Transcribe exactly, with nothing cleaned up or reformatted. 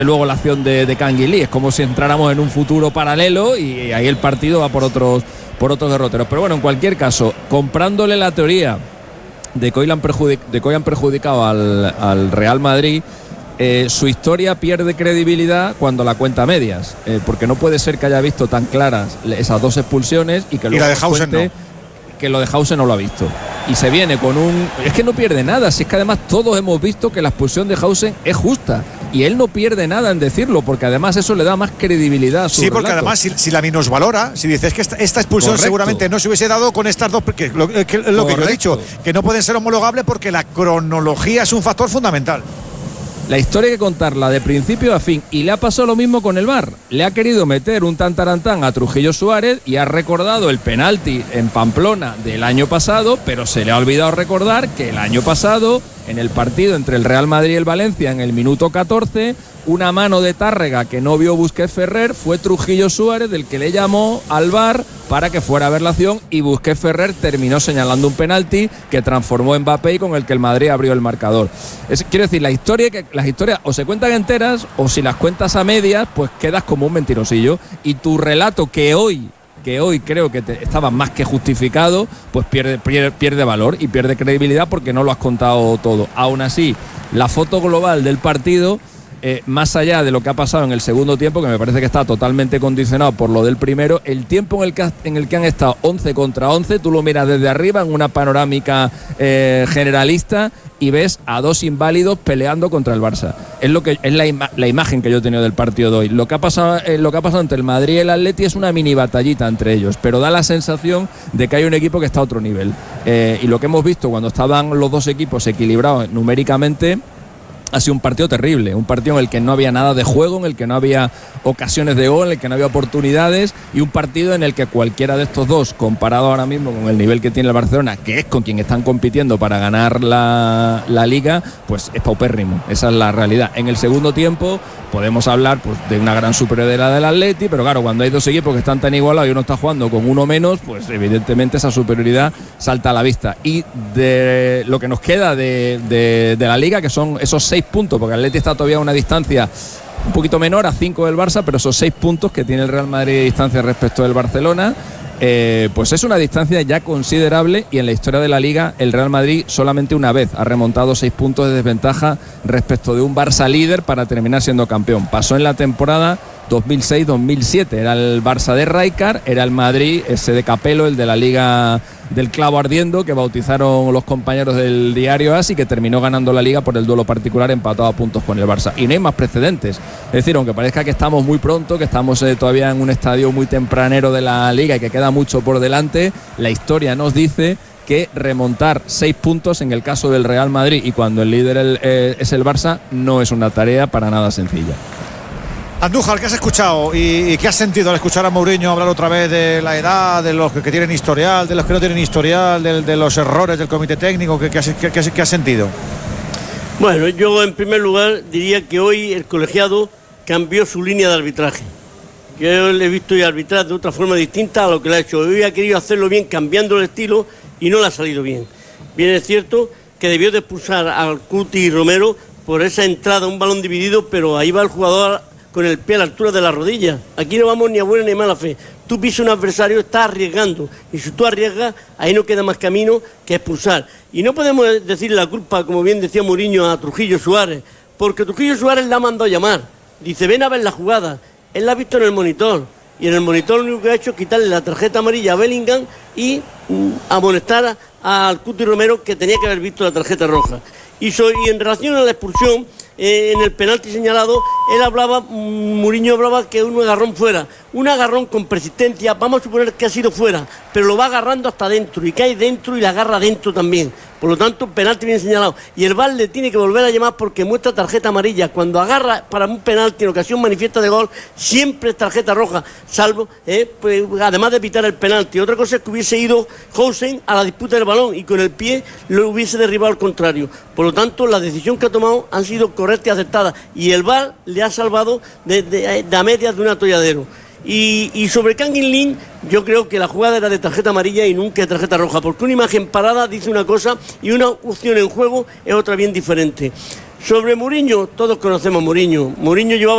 luego la acción de, de Kang In Lee. Es como si entráramos en un futuro paralelo y ahí el partido va por otros, por otros derroteros. Pero bueno, en cualquier caso, comprándole la teoría de que hoy, le han, perjudic- de que hoy han perjudicado al, al Real Madrid, eh, su historia pierde credibilidad cuando la cuenta a medias, eh, porque no puede ser que haya visto tan claras esas dos expulsiones y que luego y la de Hausen cuente no. que lo de Hausen no lo ha visto. Y se viene con un... Es que no pierde nada, si es que además todos hemos visto que la expulsión de Hausen es justa. Y él no pierde nada en decirlo, porque además eso le da más credibilidad a su Sí, porque relato. además si, si la minusvalora, si dices que esta, esta expulsión Correcto. seguramente no se hubiese dado con estas dos, porque lo, que, lo que yo he dicho, que no pueden ser homologables porque la cronología es un factor fundamental. La historia hay que contarla de principio a fin, y le ha pasado lo mismo con el V A R. Le ha querido meter un tantarantán a Trujillo Suárez y ha recordado el penalti en Pamplona del año pasado, pero se le ha olvidado recordar que el año pasado, en el partido entre el Real Madrid y el Valencia, en el minuto catorce, una mano de Tárrega que no vio Busquets Ferrer, fue Trujillo Suárez del que le llamó al V A R para que fuera a ver la acción, y Busquets Ferrer terminó señalando un penalti que transformó en Mbappé y con el que el Madrid abrió el marcador. Es, quiero decir, la historia, que las historias o se cuentan enteras o si las cuentas a medias, pues quedas como un mentirosillo, y tu relato que hoy que hoy creo que te, estaba más que justificado, pues pierde, pierde, pierde valor y pierde credibilidad porque no lo has contado todo. Aún así, la foto global del partido, eh, más allá de lo que ha pasado en el segundo tiempo, que me parece que está totalmente condicionado por lo del primero, el tiempo en el que, en el que han estado once contra once, tú lo miras desde arriba en una panorámica eh, generalista y ves a dos inválidos peleando contra el Barça. Es lo que es la, ima- la imagen que yo he tenido del partido de hoy. Lo que ha pasado, eh, lo que ha pasado entre el Madrid y el Atleti es una mini batallita entre ellos, pero da la sensación de que hay un equipo que está a otro nivel. Eh, y lo que hemos visto cuando estaban los dos equipos equilibrados numéricamente, ha sido un partido terrible, un partido en el que no había nada de juego, en el que no había ocasiones de gol, en el que no había oportunidades, y un partido en el que cualquiera de estos dos, comparado ahora mismo con el nivel que tiene el Barcelona, que es con quien están compitiendo para ganar la, la Liga, pues es paupérrimo. Esa es la realidad. En el segundo tiempo podemos hablar pues de una gran superioridad del Atleti, pero claro, cuando hay dos equipos que están tan igualados y uno está jugando con uno menos, pues evidentemente esa superioridad salta a la vista. Y de lo que nos queda de, de, de la Liga, que son esos seis puntos, porque el Atleti está todavía a una distancia un poquito menor, a cinco del Barça, pero esos seis puntos que tiene el Real Madrid de distancia respecto del Barcelona, eh, pues es una distancia ya considerable, y en la historia de la Liga el Real Madrid solamente una vez ha remontado seis puntos de desventaja respecto de un Barça líder para terminar siendo campeón. Pasó en la temporada dos mil seis dos mil siete, era el Barça de Rijkaard, era el Madrid, ese de Capello, el de la Liga del clavo ardiendo, que bautizaron los compañeros del diario AS, y que terminó ganando la Liga por el duelo particular, empatado a puntos con el Barça. Y no hay más precedentes. Es decir, aunque parezca que estamos muy pronto, que estamos eh, todavía en un estadio muy tempranero de la Liga y que queda mucho por delante, la historia nos dice que remontar seis puntos en el caso del Real Madrid, y cuando el líder el, eh, es el Barça, no es una tarea para nada sencilla. Andújar, ¿qué has escuchado y, y qué has sentido al escuchar a Mourinho hablar otra vez de la edad, de los que, que tienen historial, de los que no tienen historial, de, de los errores del comité técnico? ¿Qué, qué, has, qué, qué, qué has sentido? Bueno, yo en primer lugar diría que hoy el colegiado cambió su línea de arbitraje. Yo le he visto ya arbitrar de otra forma distinta a lo que le ha hecho. Hoy ha querido hacerlo bien cambiando el estilo y no le ha salido bien. Bien es cierto que debió de expulsar al Cuti Romero por esa entrada, un balón dividido, pero ahí va el jugador con el pie a la altura de la rodilla. Aquí no vamos ni a buena ni a mala fe. Tú pisas un adversario, estás arriesgando, y si tú arriesgas, ahí no queda más camino que expulsar. Y no podemos decirle la culpa, como bien decía Mourinho, a Trujillo Suárez, porque Trujillo Suárez la ha mandado a llamar. Dice, ven a ver la jugada. Él la ha visto en el monitor, y en el monitor lo único que ha hecho es quitarle la tarjeta amarilla a Bellingham y mm, amonestar al Cuti Romero, que tenía que haber visto la tarjeta roja. Y, so, y en relación a la expulsión, eh, en el penalti señalado, él hablaba, Mourinho hablaba que un agarrón fuera, un agarrón con persistencia, vamos a suponer que ha sido fuera, pero lo va agarrando hasta dentro, y cae dentro y la agarra dentro también. Por lo tanto, penalti bien señalado. Y el V A R le tiene que volver a llamar porque muestra tarjeta amarilla. Cuando agarra para un penalti en ocasión manifiesta de gol, siempre es tarjeta roja, salvo, eh, pues, además de evitar el penalti. Otra cosa es que hubiese ido Hausen a la disputa del balón y con el pie lo hubiese derribado al contrario. Por lo tanto, la decisión que ha tomado han sido correctas y acertadas. Y el V A R le ha salvado de, de, de a medias de un atolladero. Y, y sobre Kang In Lee, yo creo que la jugada era de tarjeta amarilla y nunca de tarjeta roja, porque una imagen parada dice una cosa y una opción en juego es otra bien diferente. Sobre Mourinho, todos conocemos a Mourinho. Mourinho llevaba